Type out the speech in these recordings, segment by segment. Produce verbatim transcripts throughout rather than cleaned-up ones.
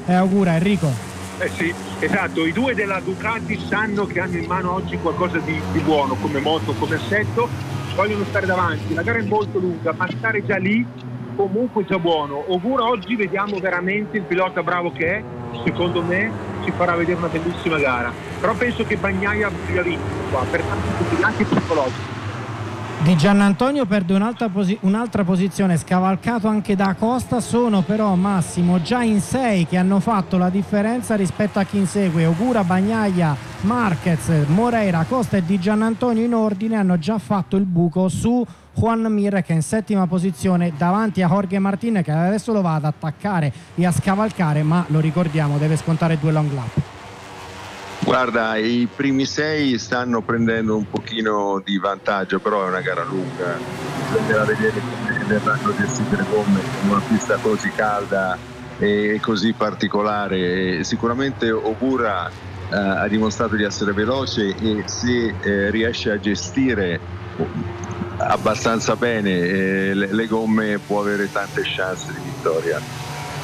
e augura. Enrico. Eh sì, esatto, i due della Ducati sanno che hanno in mano oggi qualcosa di, di buono come moto, come assetto, vogliono stare davanti, la gara è molto lunga, ma stare già lì comunque già buono. Ogura oggi vediamo veramente il pilota bravo che è, secondo me ci farà vedere una bellissima gara, però penso che Bagnaia abbia vinto qua, per tanti anche psicologici. Di Giannantonio perde un'altra, posi- un'altra posizione, scavalcato anche da Costa. Sono però, Massimo, già in sei che hanno fatto la differenza rispetto a chi insegue. Ogura, Bagnaia, Marquez, Moreira, Costa e Di Giannantonio in ordine hanno già fatto il buco su Juan Mir, che è in settima posizione davanti a Jorge Martin, che adesso lo va ad attaccare e a scavalcare, ma lo ricordiamo, deve scontare due long lap. Guarda, i primi sei stanno prendendo un pochino di vantaggio, però è una gara lunga, bisognerà vedere come verranno gestite le gomme in una pista così calda e così particolare. Sicuramente Ogura eh, ha dimostrato di essere veloce e se eh, riesce a gestire abbastanza bene eh, le, le gomme può avere tante chance di vittoria.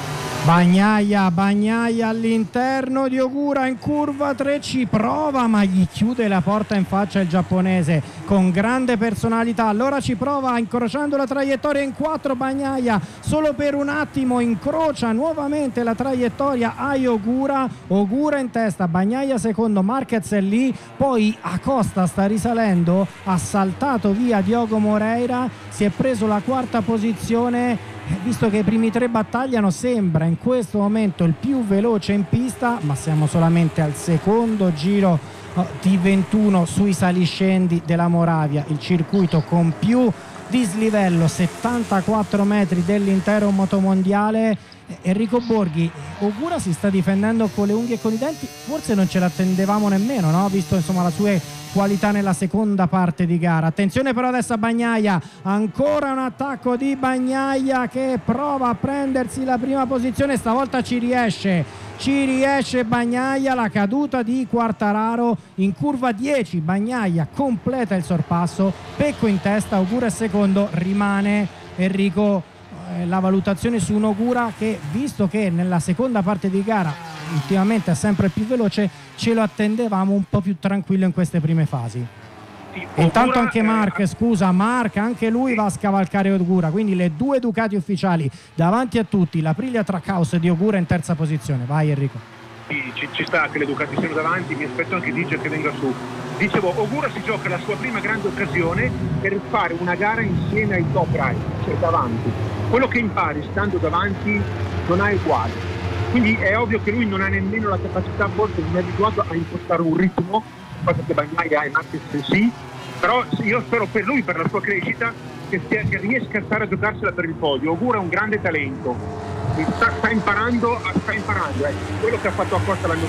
Bagnaia, Bagnaia all'interno di Ogura in curva tre, ci prova ma gli chiude la porta in faccia il giapponese con grande personalità. Allora ci prova incrociando la traiettoria in quattro. Bagnaia solo per un attimo incrocia nuovamente la traiettoria a Ogura. Ogura in testa, Bagnaia secondo, Marquez è lì, poi Acosta sta risalendo, ha saltato via Diogo Moreira, si è preso la quarta posizione. Visto che i primi tre battagliano, sembra in questo momento il più veloce in pista, ma siamo solamente al secondo giro di ventuno sui saliscendi della Moravia, il circuito con più dislivello, settantaquattro metri dell'intero motomondiale. Enrico Borghi, Ogura si sta difendendo con le unghie e con i denti, forse non ce l'attendevamo nemmeno, no? Visto insomma la sua qualità nella seconda parte di gara. Attenzione però adesso a Bagnaia, ancora un attacco di Bagnaia che prova a prendersi la prima posizione, stavolta ci riesce ci riesce Bagnaia, la caduta di Quartararo in curva dieci. Bagnaia completa il sorpasso, Pecco in testa, Ogura è secondo, rimane Enrico la valutazione su un Ogura che, visto che nella seconda parte di gara ultimamente è sempre più veloce, ce lo attendevamo un po' più tranquillo in queste prime fasi. Sì, intanto anche Mark, eh, scusa, Mark anche lui va a scavalcare Ogura, quindi le due Ducati ufficiali davanti a tutti, l'Aprilia Trackhouse di Ogura in terza posizione. Vai Enrico. Sì, ci, ci sta che le Ducati siano davanti, mi aspetto anche Dice che venga su. Dicevo, Ogura si gioca la sua prima grande occasione per fare una gara insieme ai top rider, cioè davanti. Quello che impari stando davanti non ha uguale, quindi è ovvio che lui non ha nemmeno la capacità, forse non è abituato a impostare un ritmo, cosa che Bagnaia e Marquez sì, però io spero per lui, per la sua crescita, che, stia, che riesca a stare a giocarsela per il podio. Ogura è un grande talento, sta, sta imparando, sta imparando eh, quello che ha fatto a Costa l'anno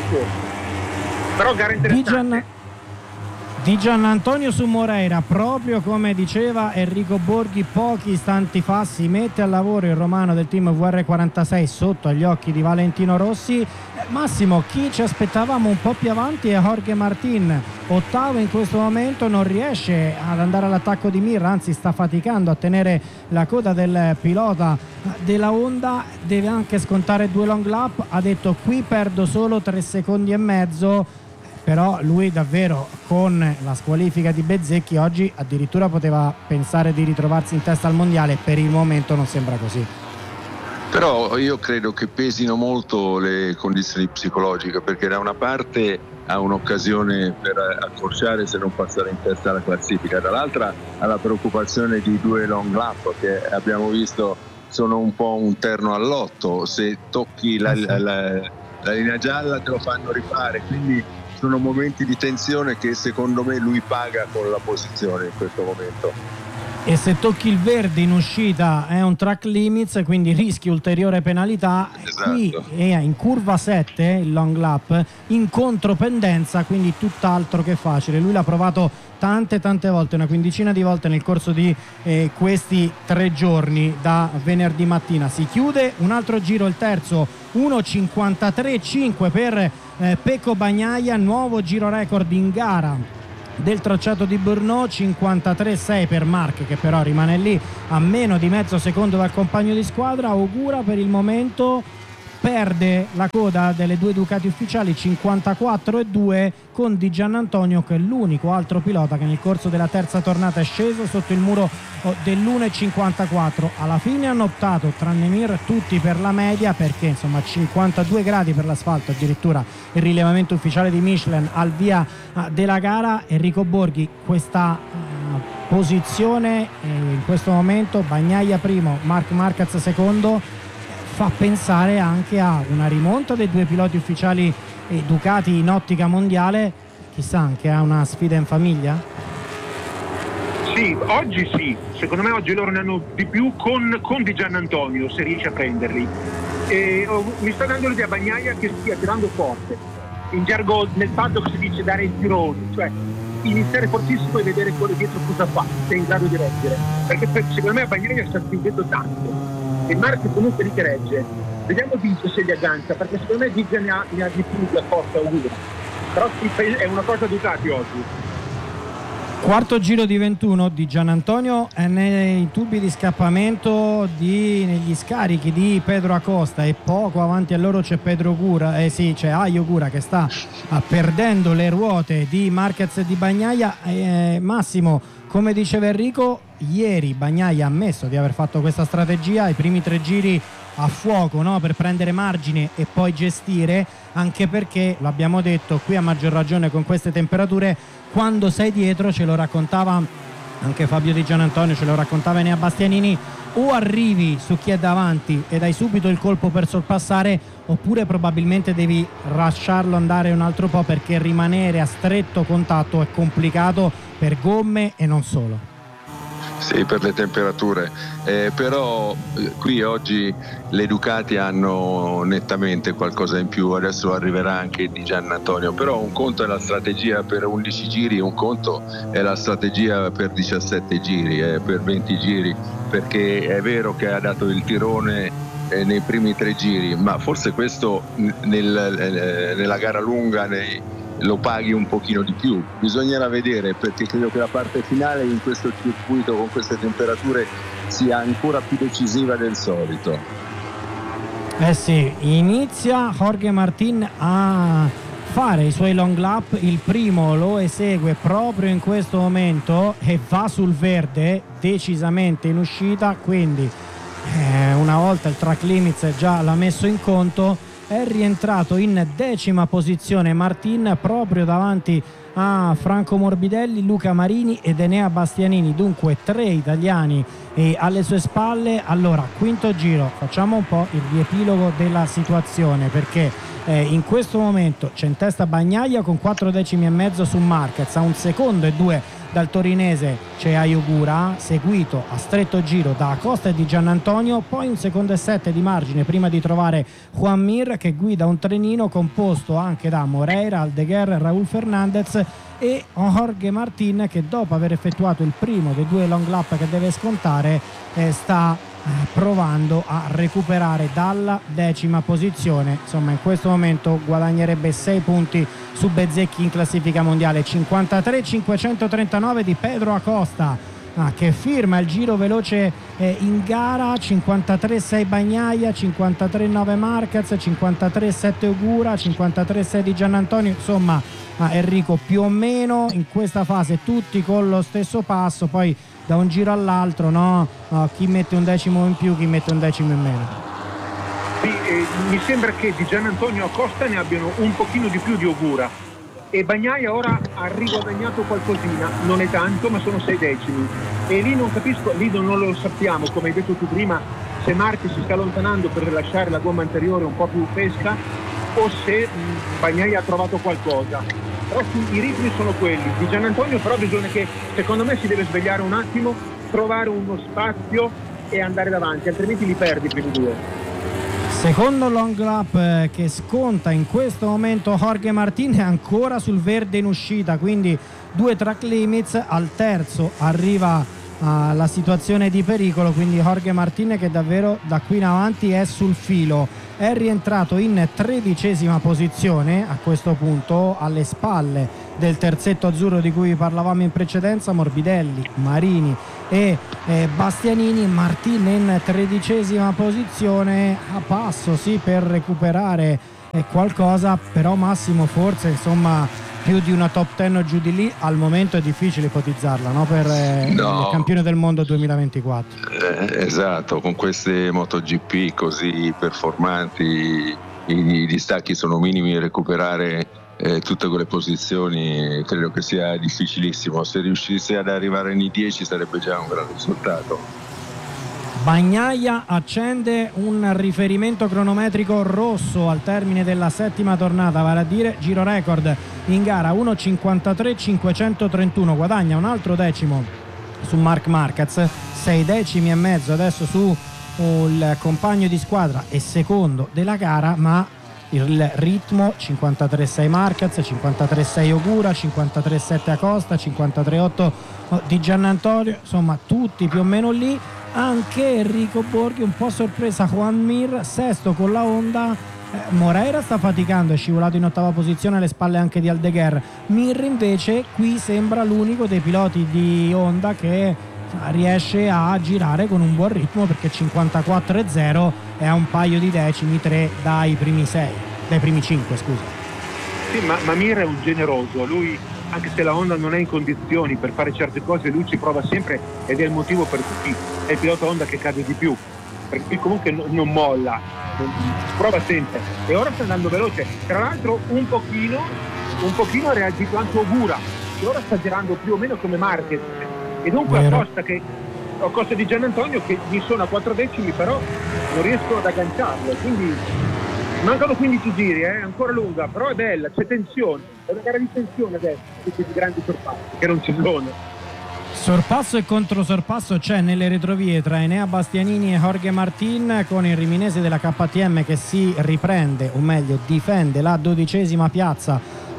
scorso, però gara interessante. Di Giannantonio su Moreira, proprio come diceva Enrico Borghi pochi istanti fa, si mette al lavoro il romano del team V R quarantasei sotto agli occhi di Valentino Rossi. Massimo, chi ci aspettavamo un po' più avanti è Jorge Martin, ottavo in questo momento, non riesce ad andare all'attacco di Mir, anzi sta faticando a tenere la coda del pilota della Honda, deve anche scontare due long lap, ha detto qui perdo solo tre secondi e mezzo. Però lui davvero con la squalifica di Bezzecchi oggi addirittura poteva pensare di ritrovarsi in testa al mondiale, per il momento non sembra così. Però io credo che pesino molto le condizioni psicologiche, perché da una parte ha un'occasione per accorciare se non passare in testa alla classifica, dall'altra ha la preoccupazione di due long lap che abbiamo visto sono un po' un terno al lotto, se tocchi la, la, la, la linea gialla te lo fanno rifare, quindi sono momenti di tensione che secondo me lui paga con la posizione in questo momento. E se tocchi il verde in uscita è un track limits, quindi rischi ulteriore penalità. Esatto. Qui è in curva sette il long lap in contropendenza, quindi tutt'altro che facile. Lui l'ha provato tante tante volte, una quindicina di volte nel corso di eh, questi tre giorni da venerdì mattina. Si chiude un altro giro, il terzo, uno cinquantatré cinque per eh, Pecco Bagnaia, nuovo giro record in gara del tracciato di Brno, cinquantatré sei per Mark, che però rimane lì a meno di mezzo secondo dal compagno di squadra. Ogura per il momento perde la coda delle due Ducati ufficiali cinquantaquattro e due, con Di Giannantonio che è l'unico altro pilota che nel corso della terza tornata è sceso sotto il muro dell'uno e cinquantaquattro. Alla fine hanno optato, tranne Mir, tutti per la media, perché insomma cinquantadue gradi per l'asfalto, addirittura il rilevamento ufficiale di Michelin al via della gara. Enrico Borghi, questa uh, posizione eh, in questo momento, Bagnaia primo, Marc Marquez secondo, fa pensare anche a una rimonta dei due piloti ufficiali eh, Ducati in ottica mondiale, chissà anche a una sfida in famiglia? Sì, oggi sì, secondo me oggi loro ne hanno di più con, con Di Giannantonio, se riesce a prenderli. E, oh, mi sta dando l'idea Bagnaia che stia tirando forte, in gergo nel paddock si dice dare il tirone, cioè iniziare fortissimo e vedere quello dietro cosa fa, se è in grado di reggere, perché per, secondo me Bagnaia sta spingendo tanto e Marco comunque li che regge. Vediamo Dice se li aggancia, perché secondo me Dice ne ha, ne ha di più la forza augura, però è una cosa Ducati oggi. Quarto giro di ventuno, Di Giannantonio è nei tubi di scappamento, di, negli scarichi di Pedro Acosta, e poco avanti a loro c'è Pedro Gura, eh sì, c'è Aio Gura che sta ah, perdendo le ruote di Marquez e di Bagnaia. Eh, Massimo, come diceva Enrico, ieri Bagnaia ha ammesso di aver fatto questa strategia, i primi tre giri a fuoco, no? Per prendere margine e poi gestire, anche perché, lo abbiamo detto, qui a maggior ragione con queste temperature, quando sei dietro, ce lo raccontava anche Fabio Di Giannantonio, ce lo raccontava Enea Bastianini, o arrivi su chi è davanti e dai subito il colpo per sorpassare, oppure probabilmente devi lasciarlo andare un altro po', perché rimanere a stretto contatto è complicato per gomme e non solo. Sì, per le temperature, eh, però eh, qui oggi le Ducati hanno nettamente qualcosa in più, adesso arriverà anche Di Giannantonio, però un conto è la strategia per undici giri, un conto è la strategia per diciassette giri, eh, per venti giri, perché è vero che ha dato il tirone eh, nei primi tre giri, ma forse questo nel, eh, nella gara lunga nei lo paghi un pochino di più, bisognerà vedere, perché credo che la parte finale in questo circuito con queste temperature sia ancora più decisiva del solito. Eh sì, inizia Jorge Martin a fare i suoi long lap, il primo lo esegue proprio in questo momento e va sul verde decisamente in uscita, quindi eh, una volta il track limits già l'ha messo in conto. È rientrato in decima posizione Martin, proprio davanti a Franco Morbidelli, Luca Marini ed Enea Bastianini, dunque tre italiani e alle sue spalle. Allora, quinto giro, facciamo un po' il riepilogo della situazione, perché eh, in questo momento c'è in testa Bagnaia con quattro decimi e mezzo su Marquez, a un secondo e due dal torinese c'è Aio Gura, seguito a stretto giro da Acosta e Di Giannantonio, poi un secondo e sette di margine prima di trovare Juan Mir, che guida un trenino composto anche da Moreira, Aldeguer, Raúl Fernandez e Jorge Martin, che dopo aver effettuato il primo dei due long lap che deve scontare eh, sta eh, provando a recuperare dalla decima posizione. Insomma, in questo momento guadagnerebbe sei punti su Bezzecchi in classifica mondiale. Cinquantatré cinquecentotrentanove di Pedro Acosta, ah, che firma il giro veloce eh, in gara. Cinquantatré sei Bagnaia, cinquantatré nove Marquez, cinquantatré sette Ogura, cinquantatré sei di Giannantonio. Insomma, ah, Enrico, più o meno in questa fase tutti con lo stesso passo, poi da un giro all'altro, no? Uh, chi mette un decimo in più, chi mette un decimo in meno. Sì, eh, mi sembra che Di Giannantonio e Acosta ne abbiano un pochino di più di Ogura, e Bagnaia ora ha riguadagnato qualcosina, non è tanto, ma sono sei decimi, e lì non capisco, lì non lo sappiamo, come hai detto tu prima, se Marchi si sta allontanando per lasciare la gomma anteriore un po' più fresca o se mh, Bagnaia ha trovato qualcosa. Però i ritmi sono quelli. Di Giannantonio però bisogna che, secondo me, si deve svegliare un attimo, trovare uno spazio e andare davanti, altrimenti li perdi per i due. Secondo long lap eh, che sconta in questo momento Jorge Martin, è ancora sul verde in uscita, quindi due track limits. Al terzo arriva uh, alla situazione di pericolo, quindi Jorge Martin che davvero da qui in avanti è sul filo. È rientrato in tredicesima posizione a questo punto, alle spalle del terzetto azzurro di cui parlavamo in precedenza, Morbidelli, Marini e eh, Bastianini. Martin in tredicesima posizione, a passo sì per recuperare eh, qualcosa, però Massimo forse insomma più di una top dieci giù di lì al momento è difficile ipotizzarla, no? Per eh, no. il campione del mondo duemilaventiquattro. Eh, esatto, con queste MotoGP così performanti i, i distacchi sono minimi, recuperare eh, tutte quelle posizioni credo che sia difficilissimo. Se riuscisse ad arrivare nei dieci sarebbe già un gran risultato. Bagnaia accende un riferimento cronometrico rosso al termine della settima tornata, vale a dire giro record in gara uno cinquantatré cinquecentotrentuno, guadagna un altro decimo su Marc Marquez, sei decimi e mezzo adesso su il compagno di squadra e secondo della gara, ma il ritmo cinquantatré sei Marquez, cinquantatré sei Ogura, cinquantatré sette Acosta, cinquantatré otto di Giannantonio, insomma tutti più o meno lì. Anche Enrico Borghi un po' sorpresa, Juan Mir sesto con la Honda, eh, Moreira sta faticando, è scivolato in ottava posizione alle spalle anche di Aldeguer. Mir invece qui sembra l'unico dei piloti di Honda che riesce a girare con un buon ritmo, perché cinquantaquattro e zero è a un paio di decimi, tre dai primi sei, dai primi cinque scusa. Sì, ma, ma Mir è un generoso, lui anche se la Honda non è in condizioni per fare certe cose, lui ci prova sempre ed è il motivo per cui è il pilota Honda che cade di più, perché comunque non, non molla, non, prova sempre e ora sta andando veloce. Tra l'altro un pochino un pochino ha reagito anche Ogura, che ora sta girando più o meno come Marquez, e dunque Vero. Acosta che Acosta di Giannantonio che gli sono a quattro decimi, però non riesco ad agganciarlo, quindi mancano quindici giri, è eh? ancora lunga, però è bella, c'è tensione, è una gara di tensione adesso, questi grandi sorpassi che non ci sono. Sorpasso e controsorpasso c'è nelle retrovie tra Enea Bastianini e Jorge Martin, con il riminese della K T M che si riprende, o meglio difende la dodicesima piazza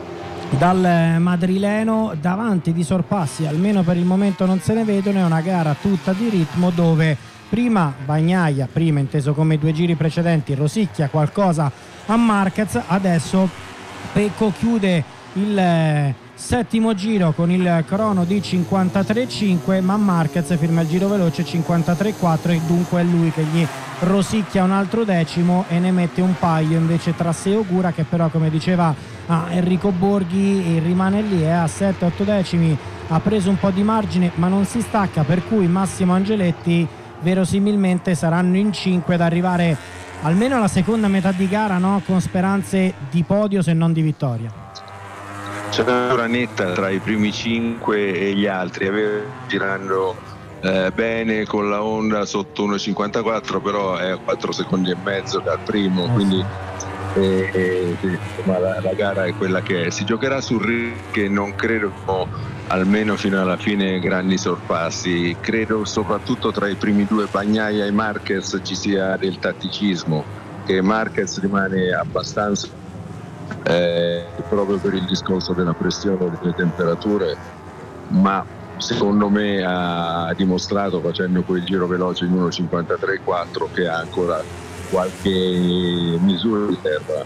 dal madrileno. Davanti di sorpassi almeno per il momento non se ne vedono, è una gara tutta di ritmo dove prima Bagnaia, prima inteso come i due giri precedenti, rosicchia qualcosa a Marquez, adesso Pecco chiude il settimo giro con il crono di cinquantatré cinque, ma Marquez firma il giro veloce cinquantatré quattro e dunque è lui che gli rosicchia un altro decimo e ne mette un paio invece tra sé Ogura, che però come diceva ah, Enrico Borghi rimane lì eh, a sette otto decimi, ha preso un po' di margine ma non si stacca, per cui Massimo Angeletti verosimilmente saranno in cinque ad arrivare almeno alla seconda metà di gara, no? Con speranze di podio se non di vittoria. C'è una netta tra i primi cinque e gli altri, aveva girando eh, bene con la Honda sotto uno cinquantaquattro, però è a quattro secondi e mezzo dal primo, quindi eh, eh, sì, insomma, la, la gara è quella che è. Si giocherà sul ritmo, che non credo no, almeno fino alla fine grandi sorpassi. Credo soprattutto tra i primi due Bagnaia e Marquez ci sia del tatticismo, che Marquez rimane abbastanza Eh, proprio per il discorso della pressione e delle temperature, ma secondo me ha dimostrato facendo quel giro veloce in uno cinquantatré quattro che ha ancora qualche misura di terra.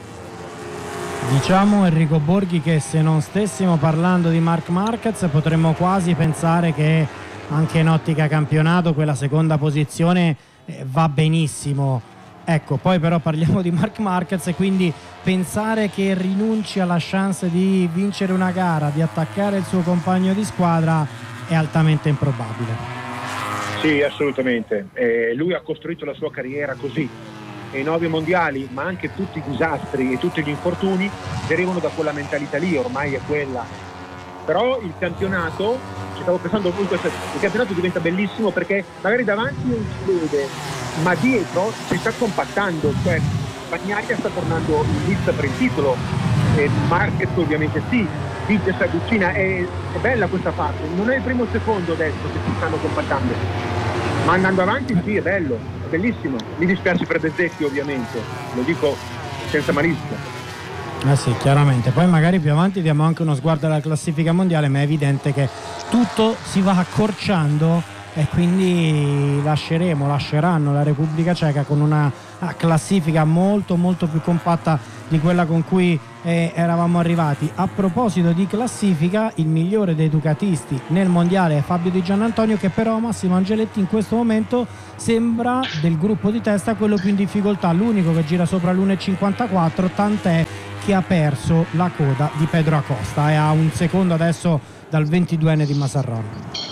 Diciamo Enrico Borghi che se non stessimo parlando di Marc Marquez potremmo quasi pensare che anche in ottica campionato quella seconda posizione eh, va benissimo. Ecco, poi però parliamo di Marc Marquez e quindi pensare che rinunci alla chance di vincere una gara, di attaccare il suo compagno di squadra è altamente improbabile. Sì, assolutamente. Eh, lui ha costruito la sua carriera così. E i nove mondiali, ma anche tutti i disastri e tutti gli infortuni derivano da quella mentalità lì, ormai è quella. Però il campionato, ci stavo pensando comunque, il campionato diventa bellissimo perché magari davanti non si vede, ma dietro si sta compattando, cioè Bagnaia sta tornando in lista per il titolo, e Marquez ovviamente sì, Vice si avvicina, è, è bella questa fase, non è il primo secondo adesso che si stanno compattando, ma andando avanti sì, è bello, è bellissimo. Mi dispiace per Bezzecchi ovviamente, lo dico senza malizia. Eh sì, chiaramente. Poi magari più avanti diamo anche uno sguardo alla classifica mondiale, ma è evidente che tutto si va accorciando e quindi lasceremo, lasceranno la Repubblica Ceca con una classifica molto molto più compatta di quella con cui eh, eravamo arrivati. A proposito di classifica, il migliore dei ducatisti nel mondiale è Fabio Di Giannantonio, che però Massimo Angeletti in questo momento sembra del gruppo di testa quello più in difficoltà, l'unico che gira sopra l'uno e cinquantaquattro, tant'è che ha perso la coda di Pedro Acosta e ha un secondo adesso dal ventiduenne di Mazarron.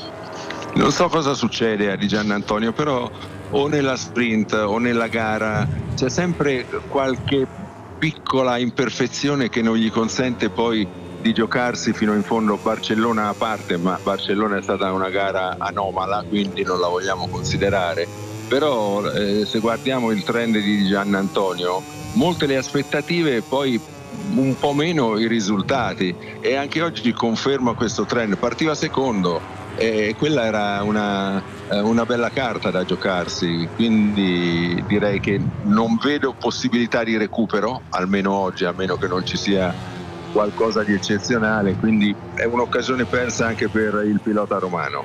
Non so cosa succede a Di Giannantonio, però o nella sprint o nella gara c'è sempre qualche piccola imperfezione che non gli consente poi di giocarsi fino in fondo. Barcellona a parte, ma Barcellona è stata una gara anomala, quindi non la vogliamo considerare, però eh, se guardiamo il trend di Di Giannantonio, molte le aspettative, poi un po' meno i risultati, e anche oggi conferma questo trend. Partiva secondo e quella era una, una bella carta da giocarsi, quindi direi che non vedo possibilità di recupero, almeno oggi, a meno che non ci sia qualcosa di eccezionale, quindi è un'occasione persa anche per il pilota romano.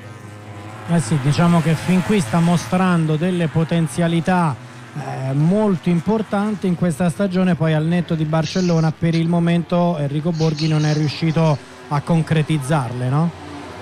Eh sì, diciamo che fin qui sta mostrando delle potenzialità eh, molto importanti in questa stagione, poi al netto di Barcellona per il momento Enrico Borghi non è riuscito a concretizzarle, no?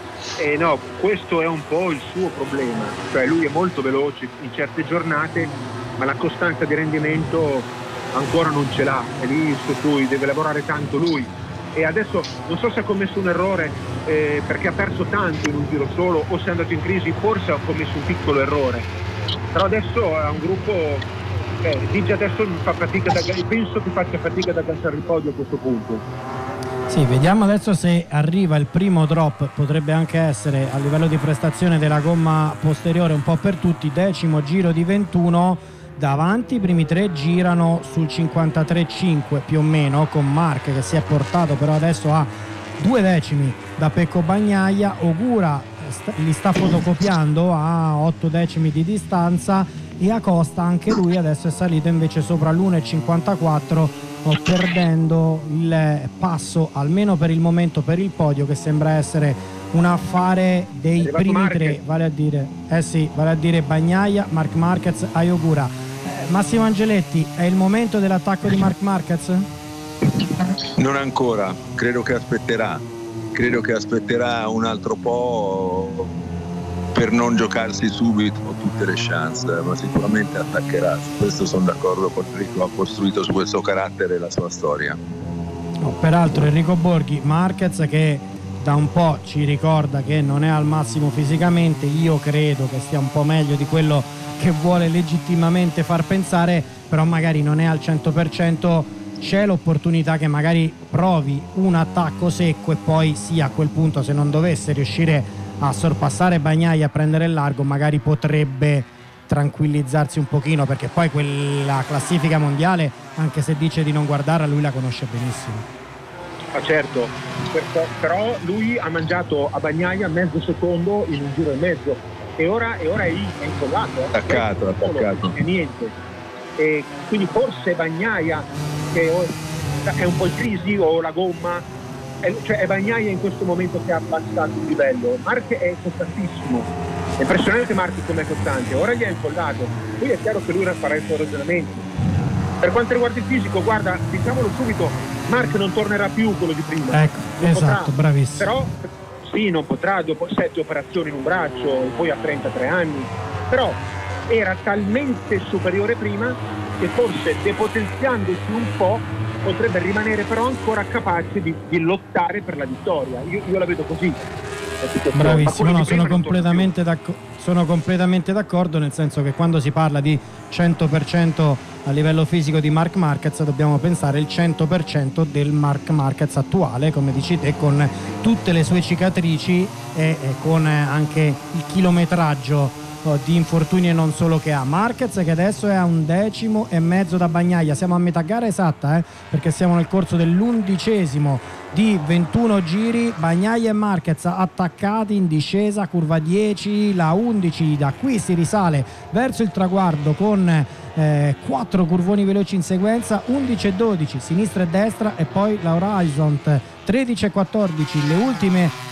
Eh no, questo è un po' il suo problema, cioè lui è molto veloce in certe giornate, ma la costanza di rendimento ancora non ce l'ha, è lì su cui deve lavorare tanto lui. E adesso non so se ha commesso un errore eh, perché ha perso tanto in un giro solo, o se è andato in crisi, forse ha commesso un piccolo errore, però adesso ha un gruppo eh, Digi adesso fa fatica da, penso che faccia fatica ad agganciare il podio a questo punto. Sì, vediamo adesso se arriva il primo drop, potrebbe anche essere a livello di prestazione della gomma posteriore un po' per tutti, decimo giro di ventuno, davanti i primi tre girano sul cinquantatré virgola cinque più o meno, con Marc che si è portato però adesso a due decimi da Pecco Bagnaia, Ogura li sta fotocopiando a otto decimi di distanza e Acosta anche lui adesso è salito invece sopra l'uno virgola cinquantaquattro, perdendo il passo almeno per il momento per il podio, che sembra essere un affare dei primi Marquez. tre, vale a dire eh sì, vale a dire Bagnaia, Marc Marquez, Ogura. eh, Massimo Angeletti, è il momento dell'attacco di Marc Marquez? Non ancora, credo che aspetterà credo che aspetterà un altro po' per non giocarsi subito tutte le chance, ma sicuramente attaccherà. Su questo sono d'accordo con Enrico, ha costruito su questo carattere la sua storia. Oh, peraltro Enrico Borghi, Marquez che da un po' ci ricorda che non è al massimo fisicamente, io credo che stia un po' meglio di quello che vuole legittimamente far pensare, però magari non è al cento per cento, c'è l'opportunità che magari provi un attacco secco e poi sì, a quel punto, se non dovesse riuscire a sorpassare Bagnaia, a prendere il largo, magari potrebbe tranquillizzarsi un pochino, perché poi quella classifica mondiale, anche se dice di non guardarla, lui la conosce benissimo. Ah certo, però lui ha mangiato a Bagnaia mezzo secondo in un giro e mezzo e ora, e ora è, è incollato, eh. attaccato, attaccato e niente, e quindi forse Bagnaia che è un po' in crisi, o la gomma, è, cioè è Bagnaia in questo momento che ha abbassato il livello. Marc è costantissimo, è impressionante Marc come è costante, ora gli è incollato, quindi è chiaro che lui farà il suo ragionamento. Per quanto riguarda il fisico, guarda, diciamolo subito, Marc non tornerà più quello di prima, ecco, non esatto, potrà, bravissimo, però sì, non potrà dopo sette operazioni in un braccio e poi ha trentatré anni, però era talmente superiore prima che forse depotenziandosi un po' potrebbe rimanere però ancora capace di, di lottare per la vittoria. Io, io la vedo così. Bravissimo, no, sono completamente, d'acc- sono completamente d'accordo, nel senso che quando si parla di cento per cento a livello fisico di Marc Marquez dobbiamo pensare il cento per cento del Marc Marquez attuale, come dici te, con tutte le sue cicatrici e, e con anche il chilometraggio di infortuni e non solo che ha. Marquez che adesso è a un decimo e mezzo da Bagnaia, siamo a metà gara esatta, eh, perché siamo nel corso dell'undicesimo di ventuno giri. Bagnaia e Marquez attaccati in discesa, curva dieci, la undici, da qui si risale verso il traguardo con eh, quattro curvoni veloci in sequenza, undici e dodici sinistra e destra, e poi l'Horizon tredici e quattordici, le ultime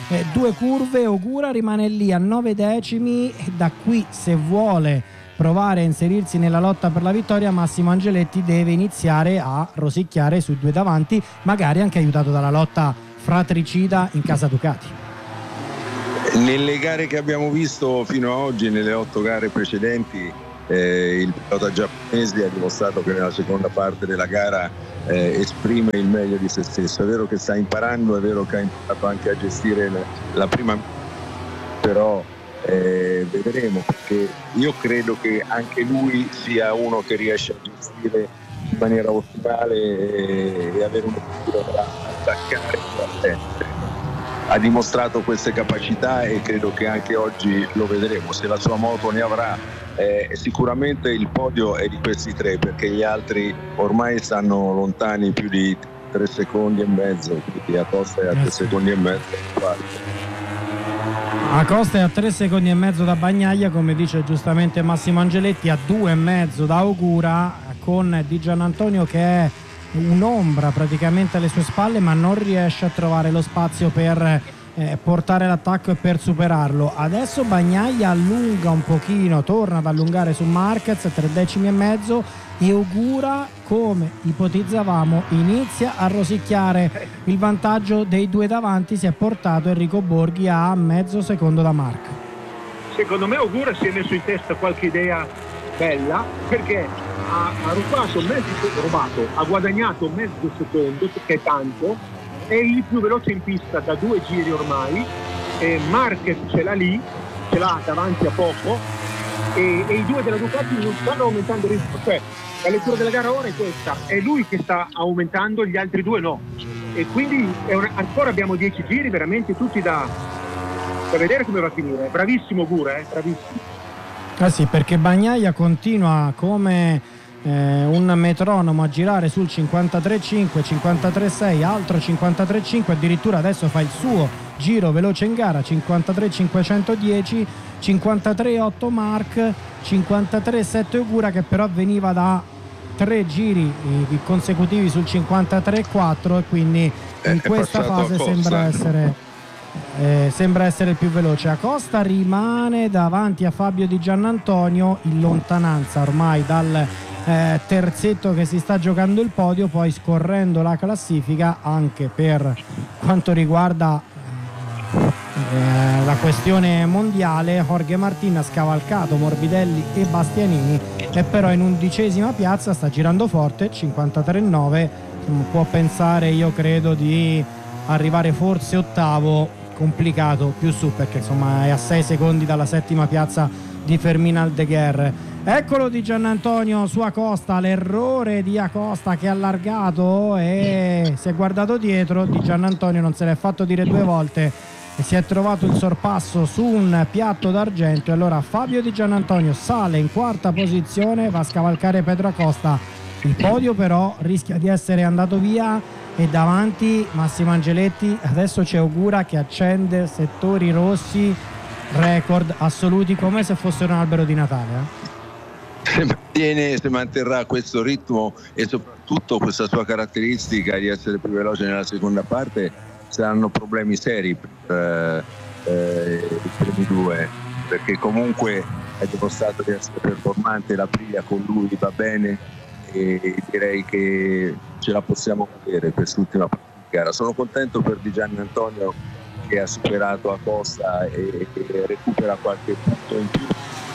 eh, due curve. Ogura rimane lì a nove decimi e da qui, se vuole provare a inserirsi nella lotta per la vittoria, Massimo Angeletti deve iniziare a rosicchiare sui due davanti, magari anche aiutato dalla lotta fratricida in casa Ducati. Nelle gare che abbiamo visto fino ad oggi, nelle otto gare precedenti, eh, il pilota giapponese ha dimostrato che nella seconda parte della gara eh, esprime il meglio di se stesso. È vero che sta imparando, è vero che ha imparato anche a gestire la, la prima, però eh, vedremo, perché io credo che anche lui sia uno che riesce a gestire in maniera ottimale e, e avere un equilibrio da attaccare sempre. Ha dimostrato queste capacità e credo che anche oggi lo vedremo. Se la sua moto ne avrà, eh, sicuramente il podio è di questi tre, perché gli altri ormai stanno lontani più di tre secondi e mezzo, quindi Acosta è a tre secondi e mezzo. Acosta è a tre secondi e mezzo da Bagnaia, come dice giustamente Massimo Angeletti, a due e mezzo da Ogura, con Di Giannantonio che è un'ombra praticamente alle sue spalle, ma non riesce a trovare lo spazio per eh, portare l'attacco e per superarlo. Adesso Bagnaia allunga un pochino, torna ad allungare su Marquez, tre decimi e mezzo, e Ogura, come ipotizzavamo, inizia a rosicchiare il vantaggio dei due davanti. Si è portato Enrico Borghi a mezzo secondo da Marc. Secondo me Ogura si è messo in testa qualche idea bella, perché ha, ha rubato mezzo rubato, ha guadagnato mezzo secondo, che è tanto, è il più veloce in pista da due giri ormai, e Marquez ce l'ha lì, ce l'ha davanti a poco, e, e i due della Ducati non stanno aumentando il ritmo, cioè la lettura della gara ora è questa, è lui che sta aumentando, gli altri due no, e quindi è una, ancora abbiamo dieci giri veramente tutti da, da vedere come va a finire. Bravissimo Ogura, eh, bravissimo. Ah sì, perché Bagnaia continua come eh, un metronomo a girare sul cinquantatré cinque, cinquantatré sei, altro cinquantatré cinque, addirittura adesso fa il suo giro veloce in gara, cinquantatré cinquecentodieci, cinquantatré otto Marc, cinquantatré sette Ogura, che però veniva da tre giri consecutivi sul cinquantatré quattro, e quindi in questa fase sembra essere Eh, sembra essere il più veloce. Acosta rimane davanti a Fabio Di Giannantonio, in lontananza ormai dal eh, terzetto che si sta giocando il podio. Poi, scorrendo la classifica, anche per quanto riguarda eh, la questione mondiale, Jorge Martin ha scavalcato Morbidelli e Bastianini, e però in undicesima piazza sta girando forte, cinquantatré nove. Può pensare, io credo, di arrivare forse ottavo, complicato più su, perché insomma è a sei secondi dalla settima piazza di Fermin Aldeguer. Eccolo Di Giannantonio su Acosta, l'errore di Acosta che ha allargato e si è guardato dietro. Di Giannantonio non se l'è fatto dire due volte e si è trovato il sorpasso su un piatto d'argento, e allora Fabio Di Giannantonio sale in quarta posizione, va a scavalcare Pedro Acosta. Il podio però rischia di essere andato via, e davanti Massimo Angeletti adesso c'è Ogura che accende settori rossi, record assoluti, come se fossero un albero di Natale. Eh? Se, mantiene, se manterrà questo ritmo e soprattutto questa sua caratteristica di essere più veloce nella seconda parte, saranno problemi seri per eh, eh, i primi due, perché comunque è dimostrato di essere performante. La Aprilia con lui va bene, e direi che ce la possiamo vedere per quest'ultima gara. Sono contento per Di Giannantonio che ha superato Acosta e, e recupera qualche punto in più,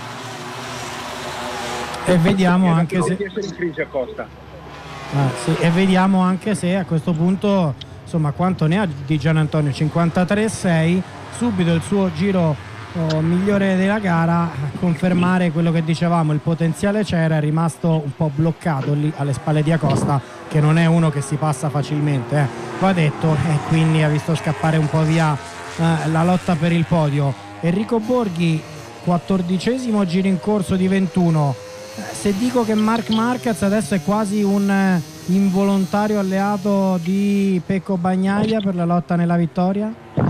e vediamo anche se Acosta. Ah, sì, e vediamo anche se a questo punto, insomma, quanto ne ha Di Giannantonio. Cinquantatré sei, subito il suo giro Oh, migliore della gara, a confermare quello che dicevamo, il potenziale c'era, è rimasto un po' bloccato lì alle spalle di Acosta, che non è uno che si passa facilmente, eh. va detto, e quindi ha visto scappare un po' via eh, la lotta per il podio. Enrico Borghi, quattordicesimo giro in corso di ventuno. Se dico che Marc Marquez adesso è quasi un eh, involontario alleato di Pecco Bagnaia per la lotta nella vittoria?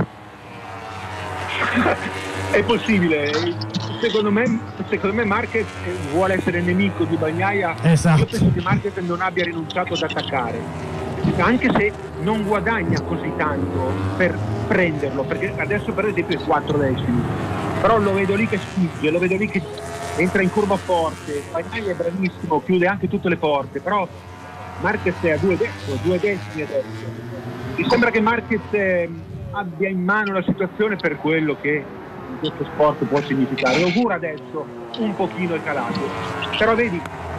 È possibile, secondo me, secondo me Marquez vuole essere nemico di Bagnaia. Esatto. Io penso che Marquez non abbia rinunciato ad attaccare, anche se non guadagna così tanto per prenderlo, perché adesso per esempio è quattro decimi, però lo vedo lì che spinge, lo vedo lì che entra in curva forte. Bagnaia è bravissimo, chiude anche tutte le porte, però Marquez è a due decimi, due decimi adesso. Mi sembra che Marquez eh, abbia in mano la situazione per quello che in questo sport può significare. Ogura adesso un pochino è calato, però vedi,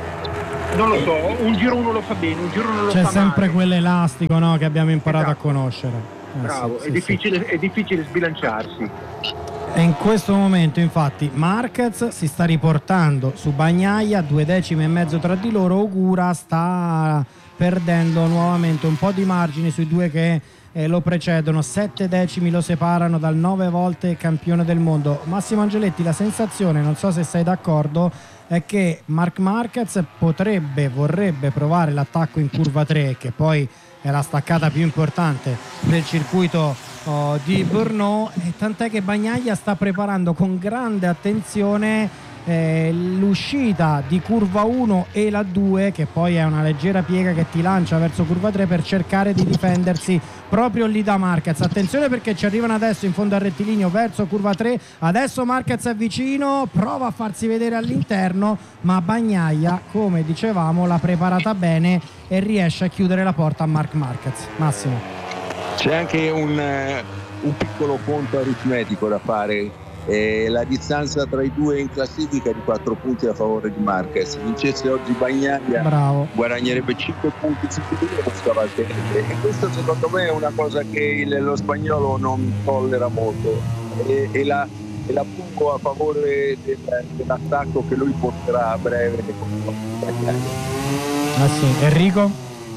non lo so, un giro uno lo fa bene, un giro non lo C'è fa sempre male. quell'elastico, no, che abbiamo imparato Esatto. a conoscere. Eh, Bravo, sì, è, sì, difficile, sì. è difficile sbilanciarsi. E in questo momento infatti Marquez si sta riportando su Bagnaia, due decimi e mezzo tra di loro. Ogura sta perdendo nuovamente un po' di margini sui due che eh, lo precedono, sette decimi lo separano dal nove volte campione del mondo. Massimo Angeletti, la sensazione, non so se sei d'accordo, è che Marc Marquez potrebbe, vorrebbe provare l'attacco in curva tre, che poi è la staccata più importante del circuito oh, di Brno, e tant'è che Bagnaia sta preparando con grande attenzione eh, l'uscita di curva uno e la due, che poi è una leggera piega che ti lancia verso curva tre per cercare di difendersi proprio lì da Marquez. Attenzione perché ci arrivano adesso in fondo al rettilineo verso curva tre, adesso Marquez è vicino, prova a farsi vedere all'interno, ma Bagnaia, come dicevamo, l'ha preparata bene e riesce a chiudere la porta a Marc Marquez. Massimo, c'è anche un, uh, un piccolo conto aritmetico da fare. Eh, la distanza tra i due in classifica è di quattro punti a favore di Marquez. Vincesse oggi Bagnaia, bravo, guadagnerebbe cinque punti su di lui, scavalcherebbe, e questo secondo me è una cosa che il, lo spagnolo non tollera molto, e, e la e la pungo a favore del, dell'attacco che lui porterà a breve con Bagnaia. ah, sì. Enrico?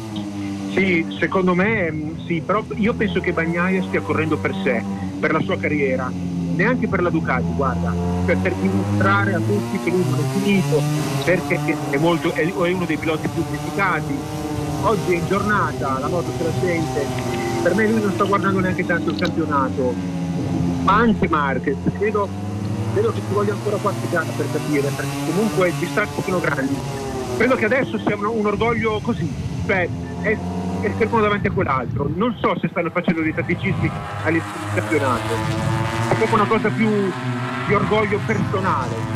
Sì, secondo me sì, però io penso che Bagnaia stia correndo per sé, per la sua carriera, neanche per la Ducati, guarda, per, per dimostrare a tutti che lui non è finito, perché è, molto, è, è uno dei piloti più criticati. Oggi è in giornata, la moto se la sente, per me lui non sta guardando neanche tanto il campionato, ma anche Marquez, credo, credo che ci voglia ancora qualche gara per capire, perché comunque i distacchi sono grandi. Credo che adesso sia un, un orgoglio così, cioè è, è fermo davanti a quell'altro. Non so se stanno facendo dei tatticismi all'inizio del campionato, è proprio una cosa più di orgoglio personale.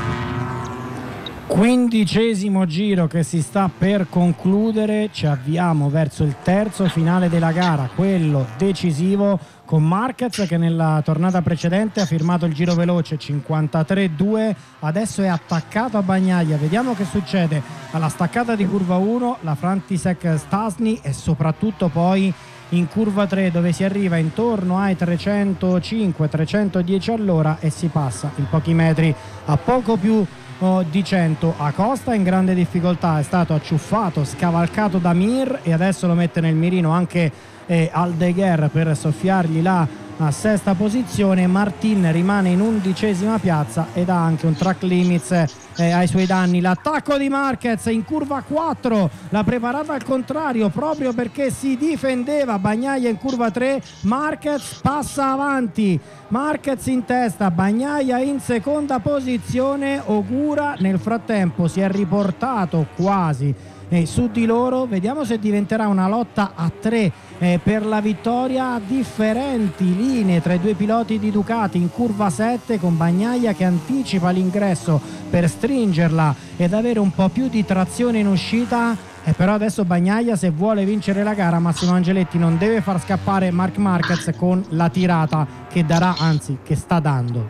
Quindicesimo giro che si sta per concludere, ci avviamo verso il terzo finale della gara, quello decisivo, con Marquez che nella tornata precedente ha firmato il giro veloce cinquantatré due, adesso è attaccato a Bagnaia. Vediamo che succede alla staccata di curva uno, la František Stasny, e soprattutto poi in curva tre, dove si arriva intorno ai trecentocinque trecentodieci all'ora e si passa in pochi metri a poco più oh, di cento. Acosta in grande difficoltà, è stato acciuffato, scavalcato da Mir, e adesso lo mette nel mirino anche eh, Aldeguer per soffiargli la a sesta posizione. Martin rimane in undicesima piazza ed ha anche un track limits eh, ai suoi danni. L'attacco di Marquez in curva quattro, l'ha preparata al contrario proprio perché si difendeva Bagnaia in curva tre. Marquez passa avanti, Marquez in testa, Bagnaia in seconda posizione. Ogura nel frattempo si è riportato quasi eh, su di loro. Vediamo se diventerà una lotta a tre eh, per la vittoria. Differenti linee tra i due piloti di Ducati in curva sette, con Bagnaia che anticipa l'ingresso per stringerla ed avere un po' più di trazione in uscita. E però adesso Bagnaia, se vuole vincere la gara, Massimo Angeletti, non deve far scappare Marc Marquez con la tirata che darà, anzi che sta dando.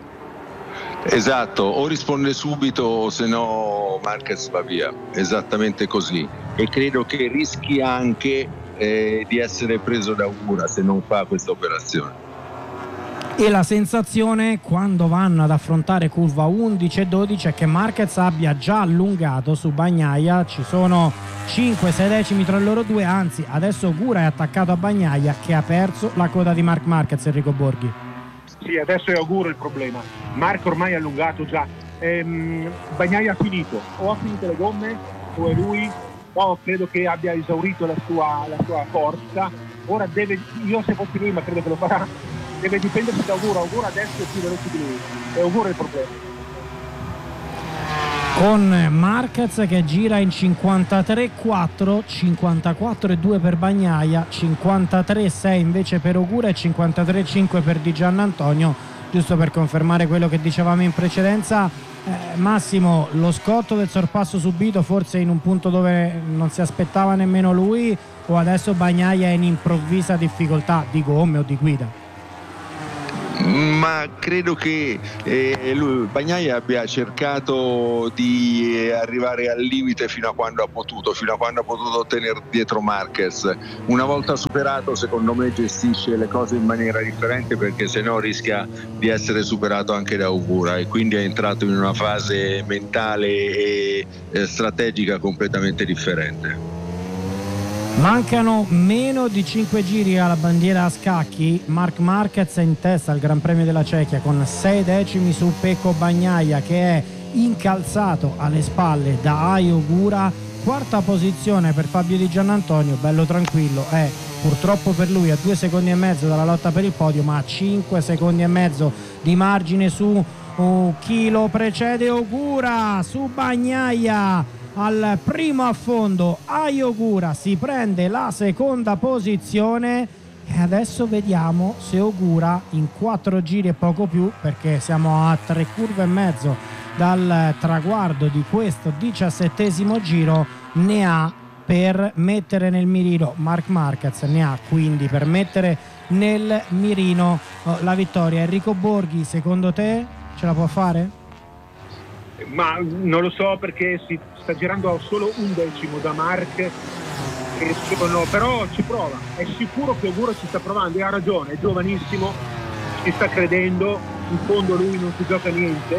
Esatto, o risponde subito o se no Marquez va via, esattamente così, e credo che rischi anche eh, di essere preso da Ogura se non fa questa operazione. E la sensazione quando vanno ad affrontare curva undici e dodici è che Marquez abbia già allungato su Bagnaia, ci sono cinque sei decimi tra loro due, anzi adesso Ogura è attaccato a Bagnaia che ha perso la coda di Marc Marquez. Enrico Borghi. Sì, adesso è Ogura il problema. Marco ormai è allungato già. Ehm, Bagnaia ha finito, o ha finito le gomme o è lui, no, credo che abbia esaurito la sua, la sua forza. Ora deve, io se fossi lui, ma credo che lo farà, deve difendersi da Ogura. Ogura adesso è più veloce di lui, è Ogura il problema. con Marquez che gira in cinquantatré quattro, cinquantaquattro due per Bagnaia, cinquantatré sei invece per Ogura e cinquantatré cinque per Di Giannantonio. Giusto per confermare quello che dicevamo in precedenza, eh, Massimo, lo scotto del sorpasso subito forse in un punto dove non si aspettava nemmeno lui, o adesso Bagnaia è in improvvisa difficoltà di gomme o di guida? Ma credo che eh, lui, Bagnaia abbia cercato di arrivare al limite fino a quando ha potuto, fino a quando ha potuto tenere dietro Marquez. Una volta superato, secondo me gestisce le cose in maniera differente, perché se no rischia di essere superato anche da Ogura, e quindi è entrato in una fase mentale e eh, strategica completamente differente. Mancano meno di cinque giri alla bandiera a scacchi. Marc Marquez è in testa al Gran Premio della Cechia con sei decimi su Pecco Bagnaia, che è incalzato alle spalle da Ai Ogura. Quarta posizione per Fabio Di Giannantonio, bello tranquillo, è purtroppo per lui a due secondi e mezzo dalla lotta per il podio, ma a cinque secondi e mezzo di margine su uh, chi lo precede. Ogura su Bagnaia al primo affondo. Ai Ogura si prende la seconda posizione e adesso vediamo se Ogura in quattro giri e poco più, perché siamo a tre curve e mezzo dal traguardo di questo diciassettesimo giro, ne ha per mettere nel mirino Marc Marquez, ne ha quindi per mettere nel mirino oh, la vittoria. Enrico Borghi, secondo te ce la può fare? Ma non lo so, perché si sta girando a solo un decimo da Marc, e sono, però ci prova, è sicuro che Ogura ci sta provando e ha ragione, è giovanissimo, ci sta credendo, in fondo lui non si gioca niente,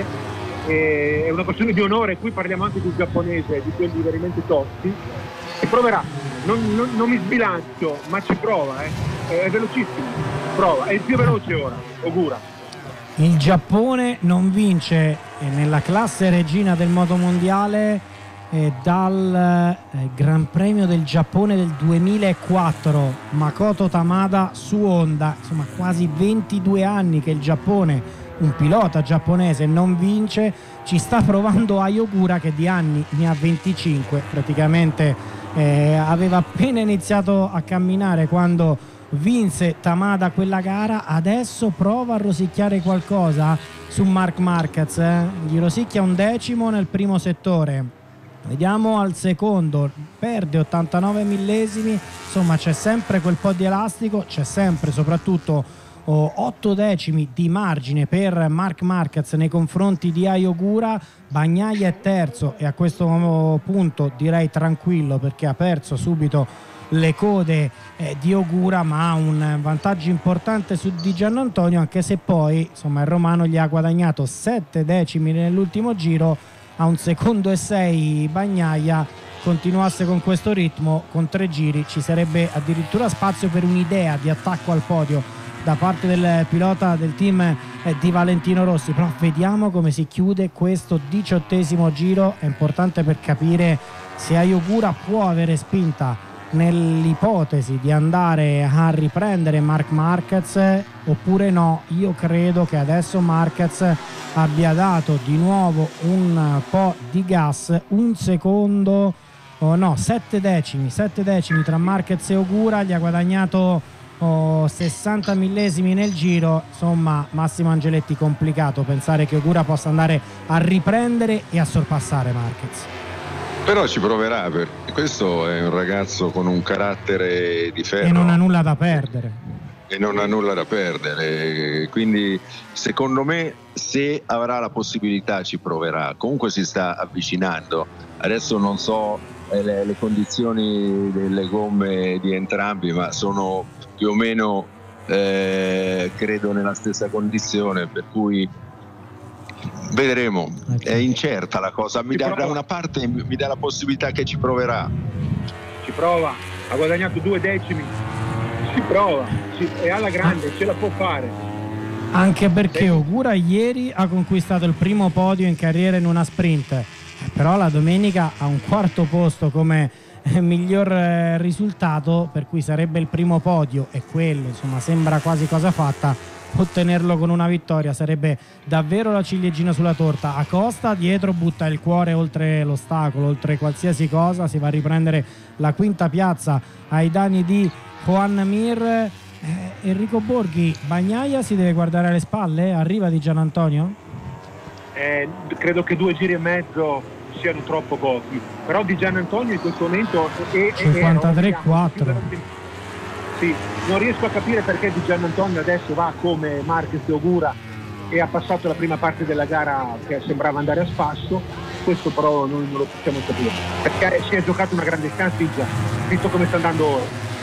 e è una questione di onore. Qui parliamo anche di un giapponese, di quelli veramente tosti, e proverà, non, non, non mi sbilancio, ma ci prova, eh. È velocissimo, prova, è il più veloce ora, Ogura. Il Giappone non vince nella classe regina del motomondiale eh, dal eh, Gran Premio del Giappone del duemilaquattro. Makoto Tamada su Honda, insomma quasi ventidue anni che il Giappone, un pilota giapponese, non vince. Ci sta provando Ai Ogura, che di anni ne ha venticinque, praticamente eh, aveva appena iniziato a camminare quando vinse Tamada quella gara. Adesso prova a rosicchiare qualcosa su Marc Marquez, eh? Gli rosicchia un decimo nel primo settore, vediamo al secondo, perde ottantanove millesimi, insomma c'è sempre quel po' di elastico, c'è sempre soprattutto oh, otto decimi di margine per Marc Marquez nei confronti di Ai Ogura. Bagnaia è terzo e a questo punto direi tranquillo, perché ha perso subito le code eh, di Ogura, ma ha un vantaggio importante su Di Giannantonio, anche se poi insomma il romano gli ha guadagnato sette decimi nell'ultimo giro. A un secondo e sei Bagnaia, continuasse con questo ritmo, con tre giri ci sarebbe addirittura spazio per un'idea di attacco al podio da parte del pilota del team eh, di Valentino Rossi. Però vediamo come si chiude questo diciottesimo giro, è importante per capire se Ai Ogura può avere spinta nell'ipotesi di andare a riprendere Marc Marquez oppure no. Io credo che adesso Marquez abbia dato di nuovo un po' di gas, un secondo oh no, sette decimi sette decimi tra Marquez e Ogura, gli ha guadagnato oh, sessanta millesimi nel giro. Insomma, Massimo Angeletti, complicato pensare che Ogura possa andare a riprendere e a sorpassare Marquez. Però ci proverà, perché questo è un ragazzo con un carattere di ferro e non ha nulla da perdere e non ha nulla da perdere, quindi secondo me se avrà la possibilità ci proverà. Comunque si sta avvicinando, adesso non so eh, le, le condizioni delle gomme di entrambi, ma sono più o meno eh, credo nella stessa condizione, per cui vedremo, okay. È incerta la cosa, mi dà, da una parte mi dà la possibilità che ci proverà. Ci prova, ha guadagnato due decimi, ci prova, ci, è alla grande, ce la può fare. Anche perché Ogura ieri ha conquistato il primo podio in carriera in una sprint, però la domenica ha un quarto posto come miglior risultato, per cui sarebbe il primo podio e quello insomma sembra quasi cosa fatta. ottenerlo con una vittoria sarebbe davvero la ciliegina sulla torta. Acosta dietro butta il cuore oltre l'ostacolo, oltre qualsiasi cosa, si va a riprendere la quinta piazza ai danni di Joan Mir. eh, Enrico Borghi, Bagnaia si deve guardare alle spalle? Arriva Di Giannantonio? Eh, credo che due giri e mezzo siano troppo pochi, però Di Giannantonio in questo momento è cinquantatré quattro. Sì, non riesco a capire perché Di Giannantonio adesso va come Marquez e Ogura e ha passato la prima parte della gara che sembrava andare a spasso. Questo però noi non lo possiamo capire, perché si è giocato una grande sconfitta, visto come sta andando ora.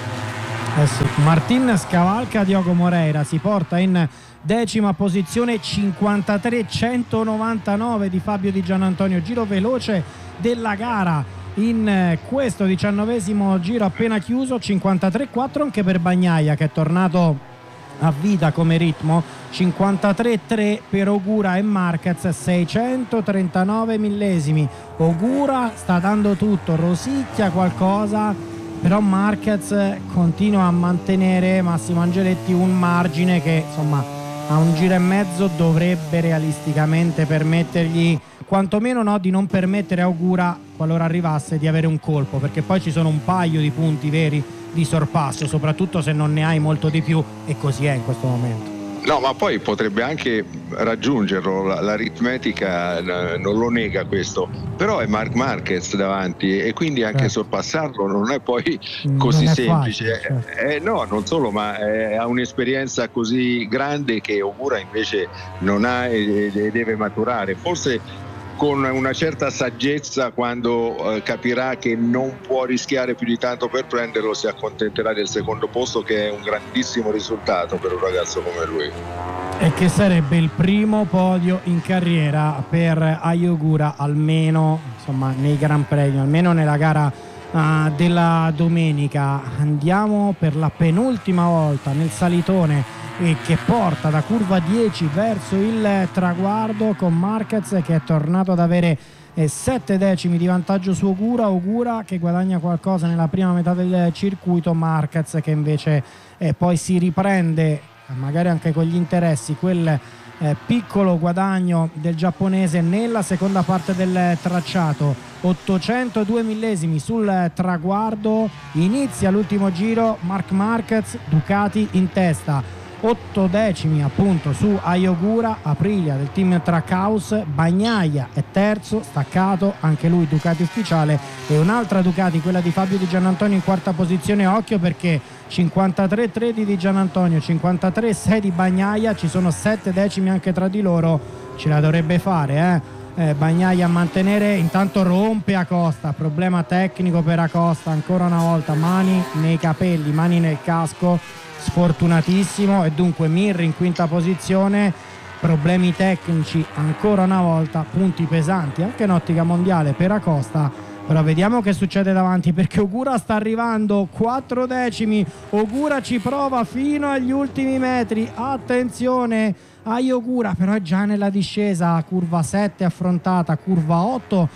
Eh sì. Martin scavalca Diogo Moreira, si porta in decima posizione, cinquantatré centonovantanove di Fabio Di Giannantonio, giro veloce della gara in questo diciannovesimo giro appena chiuso, cinquantatré quattro anche per Bagnaia che è tornato a vita come ritmo, cinquantatré tre per Ogura e Marquez, seicentotrentanove millesimi. Ogura sta dando tutto, rosicchia qualcosa, però Marquez continua a mantenere, Massimo Angeletti, un margine che insomma a un giro e mezzo dovrebbe realisticamente permettergli quantomeno no, di non permettere a Ogura, qualora arrivasse, di avere un colpo, perché poi ci sono un paio di punti veri di sorpasso, soprattutto se non ne hai molto di più, e così è in questo momento. No, ma poi potrebbe anche raggiungerlo, la- l'aritmetica eh, non lo nega questo, però è Marc Marquez davanti e quindi anche Certo. sorpassarlo non è poi Non così è semplice. facile, certo. Eh, no, non solo, ma eh, ha un'esperienza così grande che Ogura invece non ha e, e deve maturare. Forse con una certa saggezza, quando eh, capirà che non può rischiare più di tanto per prenderlo, si accontenterà del secondo posto, che è un grandissimo risultato per un ragazzo come lui. E che sarebbe il primo podio in carriera per Ai Ogura, almeno insomma nei Gran Premi, almeno nella gara uh, della domenica. Andiamo per la penultima volta nel salitone e che porta da curva dieci verso il traguardo, con Marquez che è tornato ad avere sette decimi di vantaggio su Ogura. Ogura che guadagna qualcosa nella prima metà del circuito, Marquez che invece eh, poi si riprende, magari anche con gli interessi, quel eh, piccolo guadagno del giapponese nella seconda parte del tracciato. Ottocentodue millesimi sul traguardo, inizia l'ultimo giro, Marc Marquez, Ducati in testa, otto decimi appunto su Ai Ogura, Aprilia del team Trackhouse. Bagnaia è terzo, staccato anche lui, Ducati ufficiale, e un'altra Ducati, quella di Fabio Di Giannantonio, in quarta posizione. Occhio perché cinquantatré tre di Di Giannantonio, cinquantatré sei di Bagnaia, ci sono sette decimi anche tra di loro, ce la dovrebbe fare eh? Eh, Bagnaia a mantenere. Intanto rompe Acosta, problema tecnico per Acosta ancora una volta, mani nei capelli, mani nel casco, sfortunatissimo. E dunque Mir in quinta posizione, problemi tecnici ancora una volta, punti pesanti anche in ottica mondiale per Acosta. Però vediamo che succede davanti, perché Ogura sta arrivando, quattro decimi, Ogura ci prova fino agli ultimi metri, attenzione Ai Ogura, però è già nella discesa, curva sette affrontata, curva otto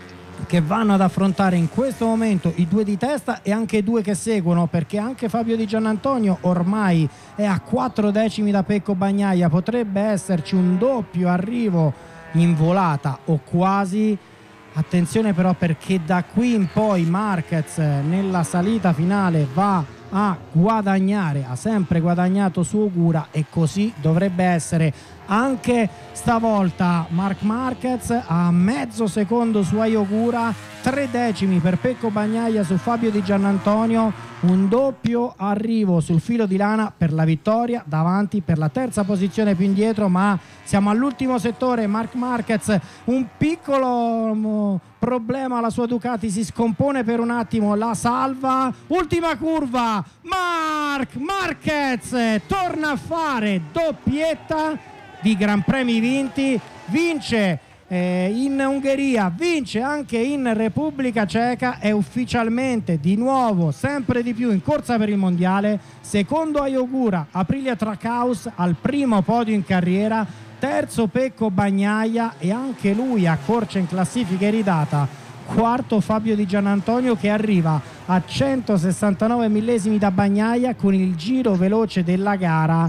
che vanno ad affrontare in questo momento i due di testa e anche i due che seguono, perché anche Fabio Di Giannantonio ormai è a quattro decimi da Pecco Bagnaia, potrebbe esserci un doppio arrivo in volata o quasi. Attenzione però, perché da qui in poi Marquez nella salita finale va a guadagnare, ha sempre guadagnato su Ogura e così dovrebbe essere anche stavolta. Marc Marquez a mezzo secondo su Ai Ogura, tre decimi per Pecco Bagnaia su Fabio Di Giannantonio, un doppio arrivo sul filo di lana per la vittoria, davanti per la terza posizione più indietro, ma siamo all'ultimo settore. Marc Marquez un piccolo um, problema alla sua Ducati, si scompone per un attimo, la salva, ultima curva, Marc Marquez torna a fare doppietta di Gran Premi vinti, vince eh, in Ungheria, vince anche in Repubblica Ceca, è ufficialmente di nuovo sempre di più in corsa per il mondiale, secondo Ai Ogura, Aprilia Trackhouse al primo podio in carriera, terzo Pecco Bagnaia e anche lui accorcia in classifica iridata, quarto Fabio Di Giannantonio che arriva a centosessantanove millesimi da Bagnaia con il giro veloce della gara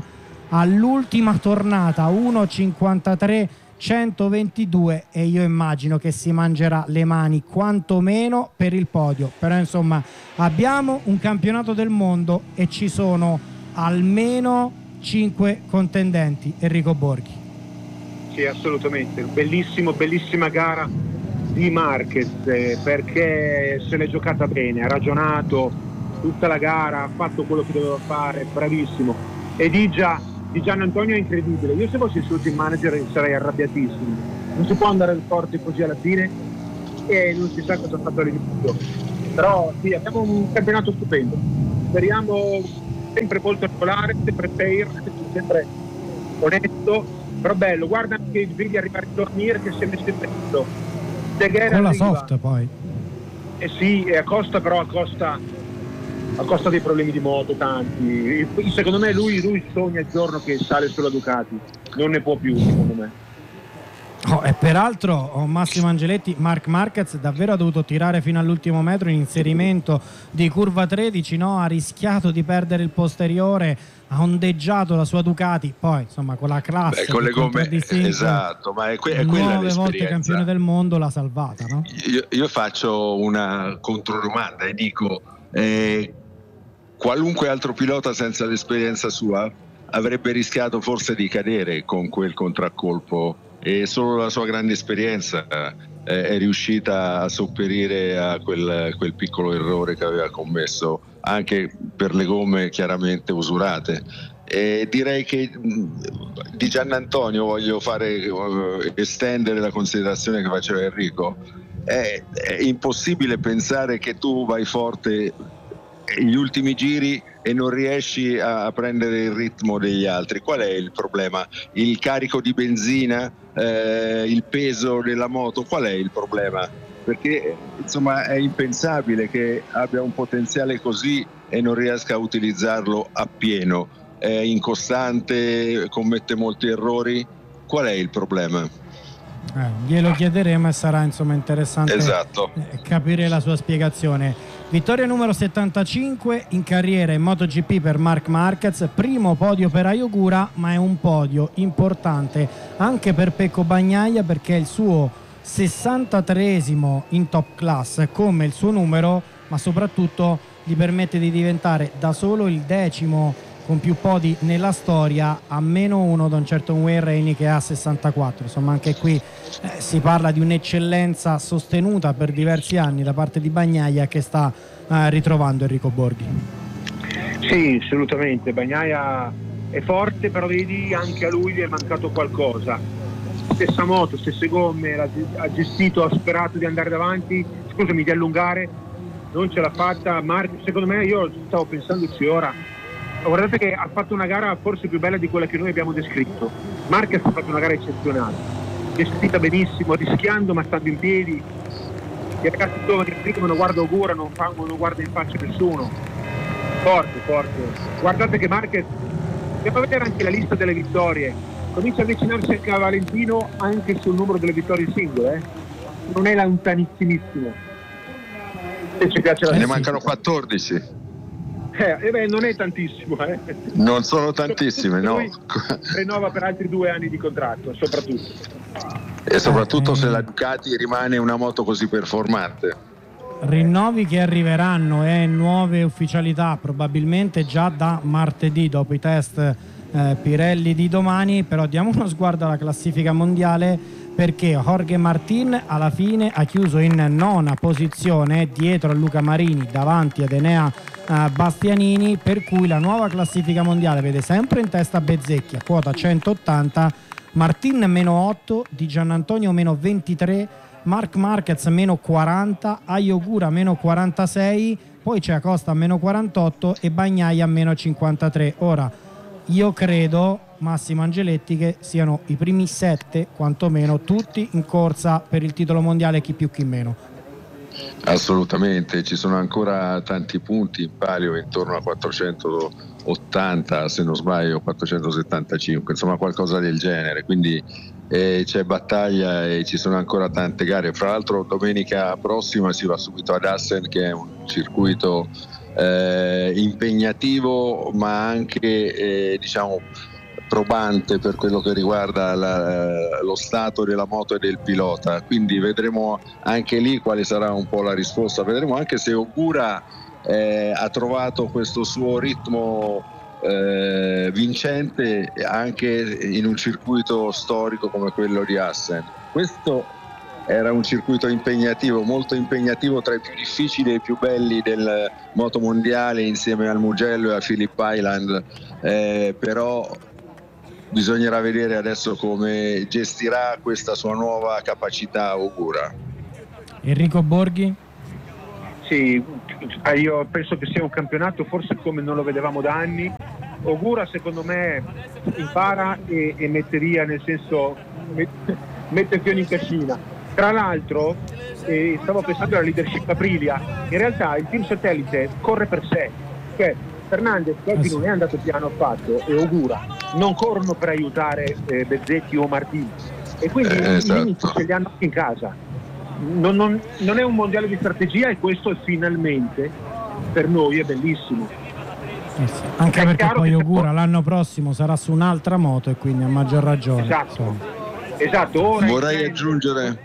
all'ultima tornata, uno cinquantatré centoventidue, e io immagino che si mangerà le mani quantomeno per il podio. Però insomma abbiamo un campionato del mondo e ci sono almeno cinque contendenti. Enrico Borghi. Sì, assolutamente, bellissimo, bellissima gara di Marquez, eh, perché se l'è giocata bene, ha ragionato tutta la gara, ha fatto quello che doveva fare, bravissimo. E di già di Gian Antonio è incredibile. Io se fossi il suo team manager sarei arrabbiatissimo. Non si può andare forte così alla fine e non si sa cosa ha fatto all'inizio. Però sì, abbiamo un campionato stupendo. Speriamo sempre molto regolare, sempre fair, sempre onesto. Però bello, guarda anche vedi arrivare a dormire che si è messo in mezzo. Con la soft poi. Eh sì, e a costa però a costa, a costa dei problemi di moto tanti. Secondo me lui, lui sogna il giorno che sale sulla Ducati, non ne può più secondo me. Oh, e peraltro oh, Massimo Angeletti, Marc Marquez davvero ha dovuto tirare fino all'ultimo metro in inserimento di curva tredici, no? Ha rischiato di perdere il posteriore, ha ondeggiato la sua Ducati, poi insomma con la classe, beh, con le gomme, esatto, ma è, que- è quella nove volte campione del mondo, l'ha salvata, no? Io, io faccio una controdomanda e dico eh, qualunque altro pilota senza l'esperienza sua avrebbe rischiato forse di cadere con quel contraccolpo, e solo la sua grande esperienza eh, è riuscita a sopperire a quel, quel piccolo errore che aveva commesso, anche per le gomme chiaramente usurate. E direi che mh, di Gian Antonio voglio fare uh, estendere la considerazione che faceva Enrico. È, è impossibile pensare che tu vai forte gli ultimi giri e non riesci a prendere il ritmo degli altri. Qual è il problema? Il carico di benzina, eh, il peso della moto? Qual è il problema? Perché insomma è impensabile che abbia un potenziale così e non riesca a utilizzarlo appieno. È incostante, commette molti errori. Qual è il problema? Eh, glielo chiederemo e sarà insomma interessante, esatto, capire la sua spiegazione. Vittoria numero settantacinque in carriera in MotoGP per Marc Marquez, primo podio per Ayogura, ma è un podio importante anche per Pecco Bagnaia, perché è il suo sessantatreesimo in top class come il suo numero, ma soprattutto gli permette di diventare da solo il decimo con più podi nella storia, a meno uno da un certo Wayne Rainey che ha sessantaquattro. Insomma anche qui eh, si parla di un'eccellenza sostenuta per diversi anni da parte di Bagnaia, che sta eh, ritrovando Enrico Borghi. Sì, assolutamente, Bagnaia è forte, però vedi anche a lui gli è mancato qualcosa. Stessa moto, stesse gomme, ha gestito, ha sperato di andare davanti, scusami, di allungare, non ce l'ha fatta. Mar- secondo me, io stavo pensandoci ora, guardate che ha fatto una gara forse più bella di quella che noi abbiamo descritto. Marquez ha fatto una gara eccezionale, gestita benissimo, rischiando ma stando in piedi. I ragazzi giovani che non guarda Ogura, non, fa, non guarda in faccia nessuno. Forte, forte. Guardate che Marquez, andiamo a vedere anche la lista delle vittorie, comincia a avvicinarsi anche a Valentino anche sul numero delle vittorie singole, eh? Non è lontanissimissimo. Se ci piace la ne mancano quattordici. Eh, eh beh, non è tantissimo, eh. Non sono tantissime, no. Rinnova per altri due anni di contratto, soprattutto. E soprattutto se la Ducati rimane una moto così performante. Rinnovi che arriveranno e eh, nuove ufficialità probabilmente già da martedì dopo i test eh, Pirelli di domani. Però diamo uno sguardo alla classifica mondiale, perché Jorge Martin alla fine ha chiuso in nona posizione dietro a Luca Marini, davanti ad Enea uh, Bastianini, per cui la nuova classifica mondiale vede sempre in testa Bezzecchi a quota centottanta, Martin meno otto, Di Giannantonio meno ventitré, Marc Marquez meno quaranta, Ayogura meno quarantasei, poi c'è Acosta meno quarantotto e Bagnaia meno cinquantatré. Ora io credo, Massimo Angeletti, che siano i primi sette quantomeno tutti in corsa per il titolo mondiale, chi più chi meno. Assolutamente, ci sono ancora tanti punti in palio, intorno a quattrocentottanta se non sbaglio, quattrocentosettantacinque, insomma qualcosa del genere, quindi eh, c'è battaglia e ci sono ancora tante gare. Fra l'altro domenica prossima si va subito ad Assen, che è un circuito eh, impegnativo ma anche eh, diciamo probante per quello che riguarda la, lo stato della moto e del pilota, quindi vedremo anche lì quale sarà un po' la risposta, vedremo anche se Ogura eh, ha trovato questo suo ritmo eh, vincente anche in un circuito storico come quello di Assen. Questo era un circuito impegnativo, molto impegnativo, tra i più difficili e i più belli del moto mondiale, insieme al Mugello e a Phillip Island, eh, però bisognerà vedere adesso come gestirà questa sua nuova capacità Ogura. Enrico Borghi? Sì, io penso che sia un campionato forse come non lo vedevamo da anni. Ogura secondo me impara e, e mette via, nel senso mette, mette il piano in cascina. Tra l'altro eh, stavo pensando alla leadership Aprilia, in realtà il team satellite corre per sé, cioè Fernandez che oggi non è andato piano affatto e Ogura non corrono per aiutare eh, Bezzecchi o Martini, e quindi eh, esatto. i limiti ce li hanno in casa. Non, non, non è un mondiale di strategia, e questo finalmente per noi è bellissimo. Eh sì. Anche è perché poi Ogura può... l'anno prossimo sarà su un'altra moto e quindi a maggior ragione. Esatto, esatto. Ora vorrei aggiungere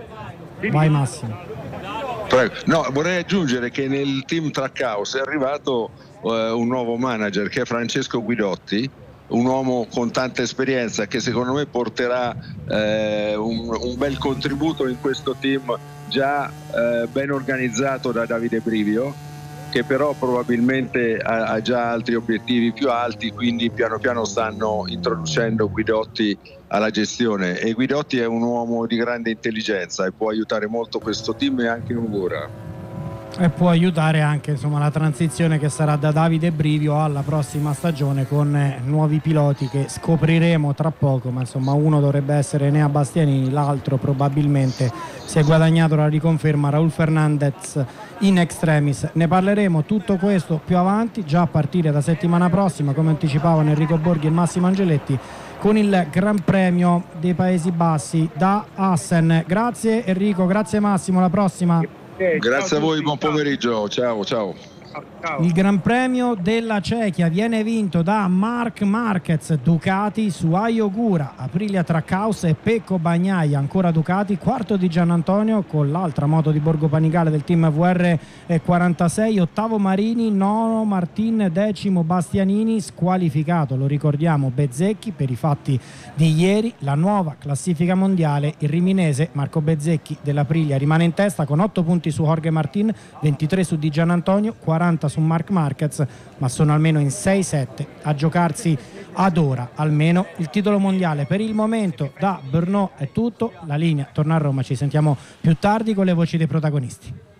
vai Massimo. Prego. No, vorrei aggiungere che nel team Trackhouse è arrivato uh, un nuovo manager che è Francesco Guidotti, un uomo con tanta esperienza che secondo me porterà eh, un, un bel contributo in questo team già eh, ben organizzato da Davide Brivio, che però probabilmente ha, ha già altri obiettivi più alti, quindi piano piano stanno introducendo Guidotti alla gestione, e Guidotti è un uomo di grande intelligenza e può aiutare molto questo team e anche Ogura. E può aiutare anche insomma la transizione che sarà da Davide Brivio alla prossima stagione con eh, nuovi piloti che scopriremo tra poco, ma insomma uno dovrebbe essere Enea Bastianini, l'altro probabilmente si è guadagnato la riconferma Raul Fernandez in extremis. Ne parleremo tutto questo più avanti, già a partire da settimana prossima, come anticipavano Enrico Borghi e Massimo Angeletti, con il Gran Premio dei Paesi Bassi da Assen. Grazie Enrico, grazie Massimo, alla prossima. Eh, Grazie a voi, tutti, buon ciao. pomeriggio, ciao ciao. Ciao. Il Gran Premio della Cechia viene vinto da Marc Marquez, Ducati su Ai Ogura, Aprilia Trackhouse e Pecco Bagnaia, ancora Ducati, quarto di Gianantonio con l'altra moto di Borgo Panigale del team V R quarantasei, ottavo Marini, nono Martin, decimo Bastianini, squalificato, lo ricordiamo, Bezzecchi per i fatti di ieri. La nuova classifica mondiale, il riminese Marco Bezzecchi dell'Aprilia rimane in testa con otto punti su Jorge Martin, ventitré su Di Gianantonio, quaranta su Marc Marquez, ma sono almeno in sei sette a giocarsi ad ora almeno il titolo mondiale. Per il momento da Brno è tutto, la linea torna a Roma, ci sentiamo più tardi con le voci dei protagonisti.